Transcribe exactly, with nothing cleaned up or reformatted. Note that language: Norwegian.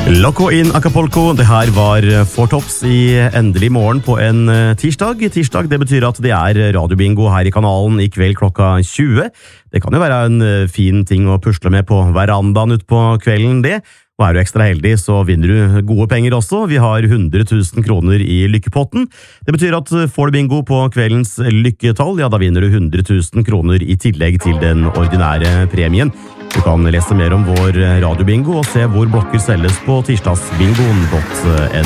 Loco in Acapulco, det her var Four Tops i endelig morgen på en tirsdag. Tirsdag, det betyr at det er radiobingo her i kanalen i kveld klokka tjue. Det kan jo være en fin ting å pusle med på verandaen ut på kvelden det. Og er du ekstra heldig, så vinner du gode penger også. Vi har hundre tusen kroner i lykkepotten. Det betyr at får du bingo på kveldens lykketall, ja, da vinner du hundre tusen kroner i tillegg til den ordinære premien. Du kan lese mer om vår radiobingo og se hvor blokker selges på tirsdagsbingoen punktum